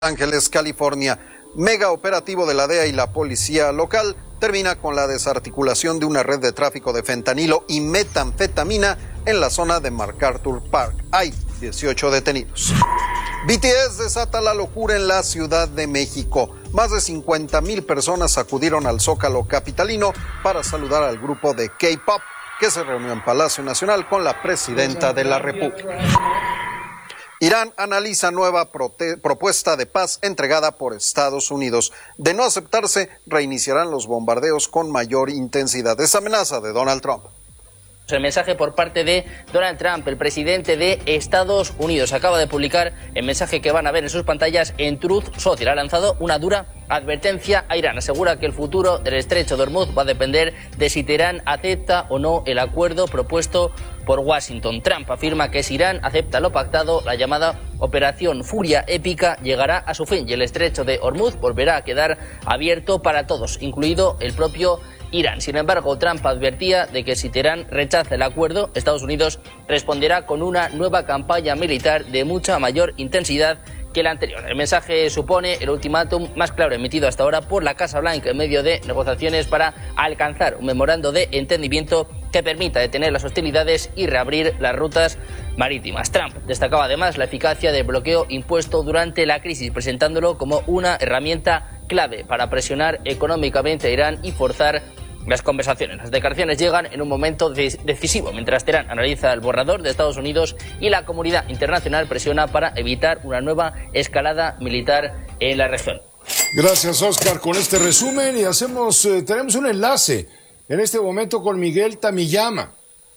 Ángeles, California. Mega operativo de la DEA y la policía local termina con la desarticulación de una red de tráfico de fentanilo y metanfetamina en la zona de MacArthur Park. Hay 18 detenidos. BTS desata la locura en la Ciudad de México. Más de 50,000 personas acudieron al Zócalo capitalino para saludar al grupo de K-pop que se reunió en Palacio Nacional con la presidenta de la República. Irán analiza nueva propuesta de paz entregada por Estados Unidos. De no aceptarse, reiniciarán los bombardeos con mayor intensidad. Esa amenaza de Donald Trump. El mensaje por parte de Donald Trump, el presidente de Estados Unidos, acaba de publicar el mensaje que van a ver en sus pantallas en Truth Social. Ha lanzado una dura advertencia a Irán. Asegura que el futuro del estrecho de Hormuz va a depender de si Teherán acepta o no el acuerdo propuesto por Washington. Trump afirma que si Irán acepta lo pactado, la llamada Operación Furia Épica llegará a su fin y el estrecho de Hormuz volverá a quedar abierto para todos, incluido el propio Irán. Sin embargo, Trump advertía de que si Teherán rechaza el acuerdo, Estados Unidos responderá con una nueva campaña militar de mucha mayor intensidad que la anterior. El mensaje supone el ultimátum más claro emitido hasta ahora por la Casa Blanca en medio de negociaciones para alcanzar un memorando de entendimiento que permita detener las hostilidades y reabrir las rutas marítimas. Trump destacaba además la eficacia del bloqueo impuesto durante la crisis, presentándolo como una herramienta clave para presionar económicamente a Irán y forzar las conversaciones. Las declaraciones llegan en un momento decisivo, mientras Teherán analiza el borrador de Estados Unidos y la comunidad internacional presiona para evitar una nueva escalada militar en la región. Gracias, Oscar, con este resumen y tenemos un enlace en este momento con Miguel Taniyama.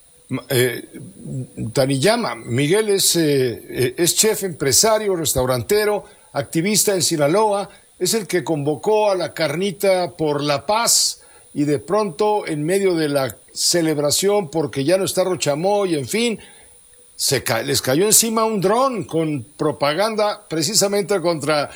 Miguel es chef, empresario, restaurantero, activista en Sinaloa, es el que convocó a la carnita por la paz y de pronto en medio de la celebración porque ya no está Rochamoy, en fin, les cayó encima un dron con propaganda precisamente contra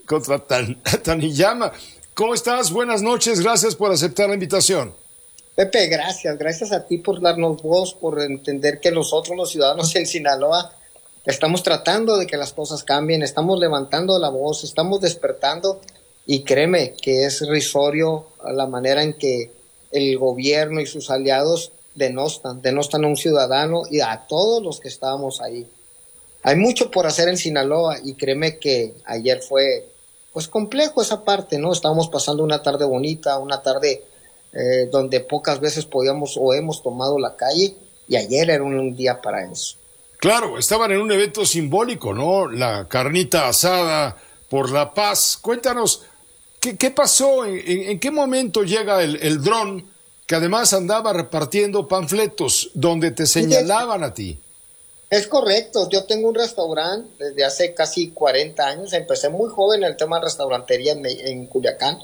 Taniyama. ¿Cómo estás? Buenas noches, gracias por aceptar la invitación. Pepe, gracias a ti por darnos voz, por entender que nosotros los ciudadanos en Sinaloa estamos tratando de que las cosas cambien, estamos levantando la voz, estamos despertando y créeme que es irrisorio la manera en que el gobierno y sus aliados denostan a un ciudadano y a todos los que estábamos ahí. Hay mucho por hacer en Sinaloa y créeme que ayer fue pues complejo esa parte, ¿no? Estábamos pasando una tarde bonita, una tarde donde pocas veces podíamos o hemos tomado la calle y ayer era un día para eso. Claro, estaban en un evento simbólico, ¿no? La carnita asada por la paz. Cuéntanos, ¿qué pasó? ¿En qué momento llega el dron que además andaba repartiendo panfletos donde te señalaban a ti? Es correcto, yo tengo un restaurante desde hace casi 40 años, empecé muy joven en el tema de restaurantería en Culiacán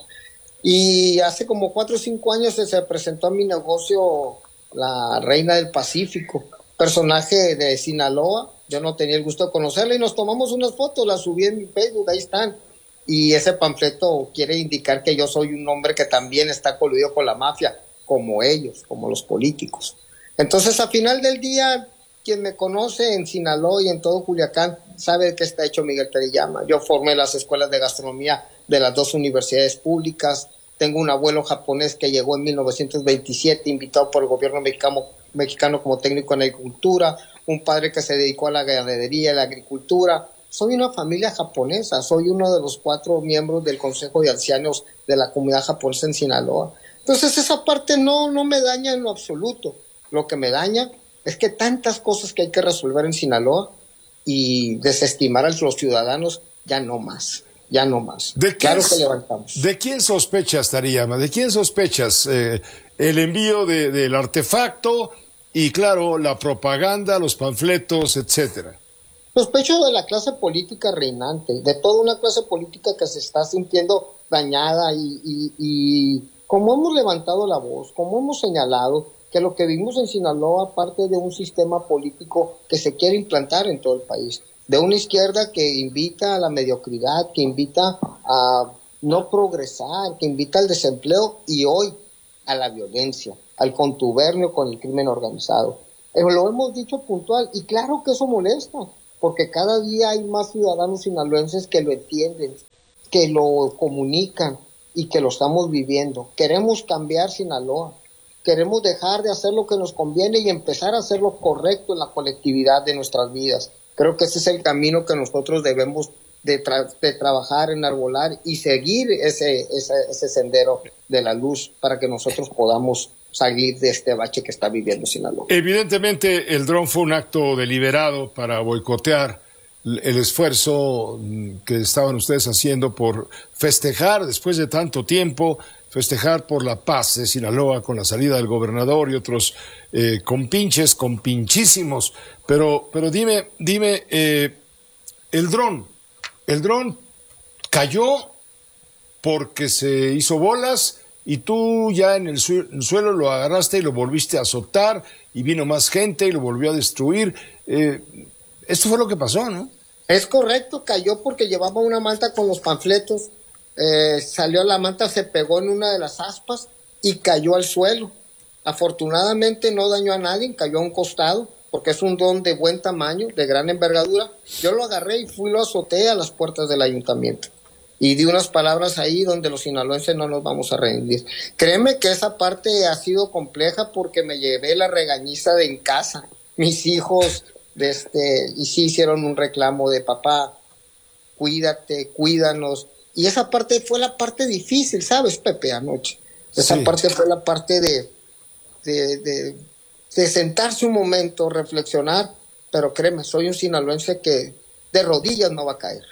y hace como 4 o 5 años se presentó a mi negocio la Reina del Pacífico, personaje de Sinaloa. Yo no tenía el gusto de conocerla y nos tomamos unas fotos, las subí en mi Facebook, ahí están. Y ese panfleto quiere indicar que yo soy un hombre que también está coludido con la mafia, como ellos, como los políticos. Entonces, al final del día, quien me conoce en Sinaloa y en todo Culiacán sabe de qué está hecho Miguel Taniyama. Yo formé las escuelas de gastronomía de las 2 universidades públicas. Tengo un abuelo japonés que llegó en 1927, invitado por el gobierno mexicano como técnico en agricultura, un padre que se dedicó a la ganadería y la agricultura. Soy una familia japonesa, soy uno de los 4 miembros del Consejo de Ancianos de la comunidad japonesa en Sinaloa. Entonces esa parte no me daña en lo absoluto. Lo que me daña es que tantas cosas que hay que resolver en Sinaloa y desestimar a los ciudadanos, ya no más. Claro que levantamos. ¿De quién sospechas, Taniyama? ¿De quién sospechas? El envío del artefacto y, claro, la propaganda, los panfletos, etcétera. Sospecho de la clase política reinante, de toda una clase política que se está sintiendo dañada y como hemos levantado la voz, como hemos señalado, que lo que vimos en Sinaloa parte de un sistema político que se quiere implantar en todo el país, de una izquierda que invita a la mediocridad, que invita a no progresar, que invita al desempleo y hoy a la violencia, al contubernio con el crimen organizado. Lo hemos dicho puntual y claro que eso molesta. porque cada día hay más ciudadanos sinaloenses que lo entienden, que lo comunican y que lo estamos viviendo. Queremos cambiar Sinaloa, queremos dejar de hacer lo que nos conviene y empezar a hacer lo correcto en la colectividad de nuestras vidas. Creo que ese es el camino que nosotros debemos de trabajar, enarbolar y seguir ese sendero de la luz para que nosotros podamos salir de este bache que está viviendo Sinaloa. Evidentemente el dron fue un acto deliberado para boicotear el esfuerzo que estaban ustedes haciendo por festejar después de tanto tiempo, festejar por la paz de Sinaloa con la salida del gobernador y otros compinchísimos. Pero dime, el dron cayó porque se hizo bolas y tú ya en el suelo lo agarraste y lo volviste a azotar y vino más gente y lo volvió a destruir. Esto fue lo que pasó, ¿no? Es correcto, cayó porque llevaba una manta con los panfletos, salió la manta, se pegó en una de las aspas y cayó al suelo. Afortunadamente no dañó a nadie, cayó a un costado, porque es un dron de buen tamaño, de gran envergadura. Yo lo agarré y lo azoté a las puertas del ayuntamiento. Y di unas palabras ahí donde los sinaloenses no nos vamos a rendir. Créeme que esa parte ha sido compleja porque me llevé la regañiza de en casa. Mis hijos y sí hicieron un reclamo de papá, cuídate, cuídanos. Y esa parte fue la parte difícil, ¿sabes, Pepe, anoche? Esa parte fue la parte de sentarse un momento, reflexionar, pero créeme, soy un sinaloense que de rodillas no va a caer.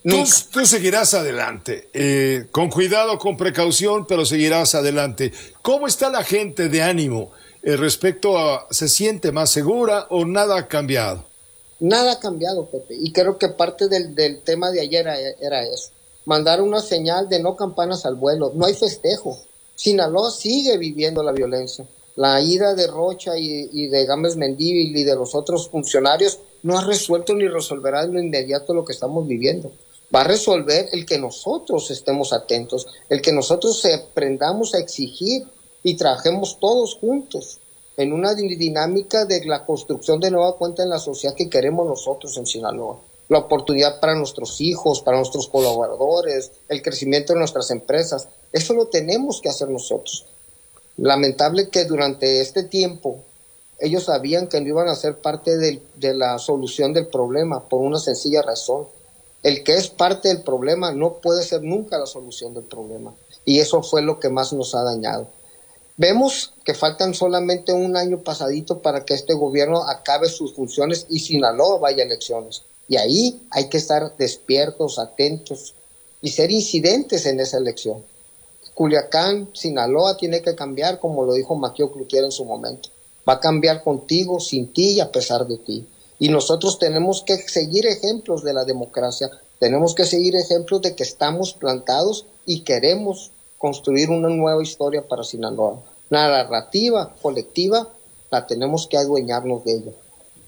Tú seguirás adelante, con cuidado, con precaución, pero seguirás adelante. ¿Cómo está la gente de ánimo respecto a, se siente más segura o nada ha cambiado? Nada ha cambiado, Pepe, y creo que parte del tema de ayer era eso. Mandar una señal de no campanas al vuelo, no hay festejo. Sinaloa sigue viviendo la violencia. La ida de Rocha y de Gámez Mendívil y de los otros funcionarios no ha resuelto ni resolverá en lo inmediato lo que estamos viviendo. Va a resolver el que nosotros estemos atentos, el que nosotros aprendamos a exigir y trabajemos todos juntos en una dinámica de la construcción de nueva cuenta en la sociedad que queremos nosotros en Sinaloa. La oportunidad para nuestros hijos, para nuestros colaboradores, el crecimiento de nuestras empresas. Eso lo tenemos que hacer nosotros. Lamentable que durante este tiempo ellos sabían que no iban a ser parte de la solución del problema por una sencilla razón. El que es parte del problema no puede ser nunca la solución del problema. Y eso fue lo que más nos ha dañado. Vemos que faltan solamente un año pasadito para que este gobierno acabe sus funciones y Sinaloa vaya a elecciones. Y ahí hay que estar despiertos, atentos y ser incidentes en esa elección. Culiacán, Sinaloa tiene que cambiar, como lo dijo Maquio Cloutier en su momento. Va a cambiar contigo, sin ti y a pesar de ti. Y nosotros tenemos que seguir ejemplos de la democracia, tenemos que seguir ejemplos de que estamos plantados y queremos construir una nueva historia para Sinaloa. La narrativa colectiva la tenemos que adueñarnos de ella.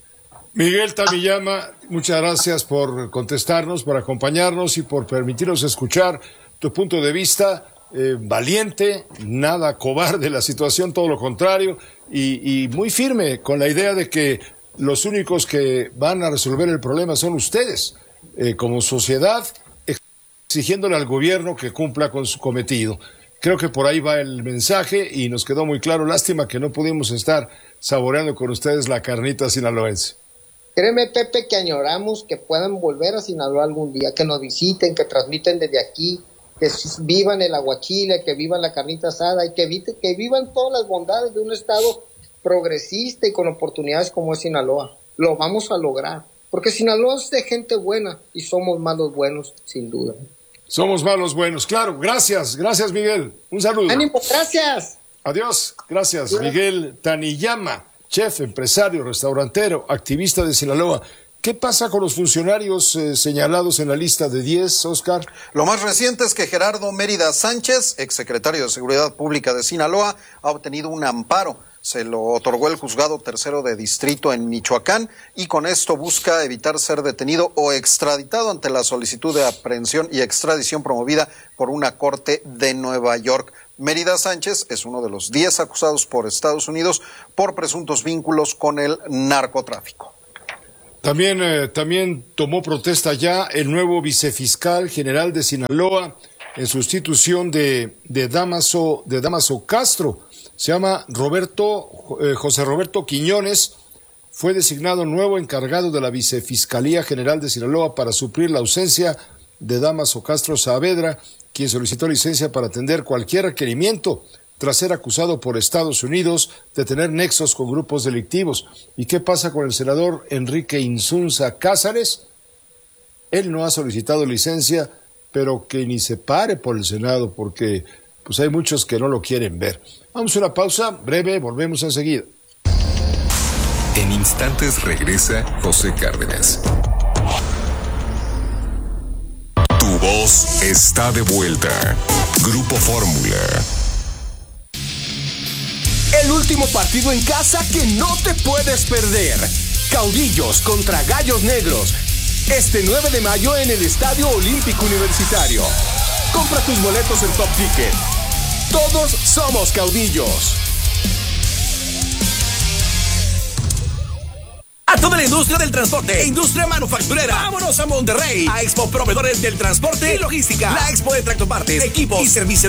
Miguel Tamiyama, muchas gracias por contestarnos, por acompañarnos y por permitirnos escuchar tu punto de vista valiente, nada cobarde la situación, todo lo contrario, y muy firme con la idea de que los únicos que van a resolver el problema son ustedes, como sociedad, exigiéndole al gobierno que cumpla con su cometido. Creo que por ahí va el mensaje y nos quedó muy claro. Lástima que no pudimos estar saboreando con ustedes la carnita sinaloense. Créeme, Pepe, que añoramos que puedan volver a Sinaloa algún día, que nos visiten, que transmiten desde aquí, que vivan el aguachile, que vivan la carnita asada y que vivan todas las bondades de un estado progresista y con oportunidades como es Sinaloa. Lo vamos a lograr, porque Sinaloa es de gente buena y somos malos buenos, sin duda. Somos malos buenos, claro. Gracias Miguel. Un saludo. ¡Ánimo, gracias! Adiós, gracias. Miguel Tamiyama, chef, empresario, restaurantero, activista de Sinaloa. ¿Qué pasa con los funcionarios señalados en la lista de 10, Oscar? Lo más reciente es que Gerardo Mérida Sánchez, exsecretario de Seguridad Pública de Sinaloa, ha obtenido un amparo. Se lo otorgó el juzgado tercero de distrito en Michoacán y con esto busca evitar ser detenido o extraditado ante la solicitud de aprehensión y extradición promovida por una corte de Nueva York. Mérida Sánchez es uno de los 10 acusados por Estados Unidos por presuntos vínculos con el narcotráfico. También tomó protesta ya el nuevo vicefiscal general de Sinaloa en sustitución de Damaso Castro. Se llama José Roberto Quiñones. Fue designado nuevo encargado de la Vicefiscalía General de Sinaloa para suplir la ausencia de Damaso Castro Saavedra, quien solicitó licencia para atender cualquier requerimiento tras ser acusado por Estados Unidos de tener nexos con grupos delictivos. ¿Y qué pasa con el senador Enrique Insunza Cázares? Él no ha solicitado licencia, pero que ni se pare por el Senado, porque pues hay muchos que no lo quieren ver. Vamos a una pausa breve, volvemos enseguida. En instantes regresa José Cárdenas. Tu voz está de vuelta. Grupo Fórmula. El último partido en casa que no te puedes perder. Caudillos contra Gallos Negros. Este 9 de mayo en el Estadio Olímpico Universitario. Compra tus boletos en Top Ticket. Todos somos caudillos. A toda la industria del transporte e industria manufacturera. Vámonos a Monterrey, a Expo Proveedores del Transporte y Logística. La Expo de Tractopartes, equipos y servicio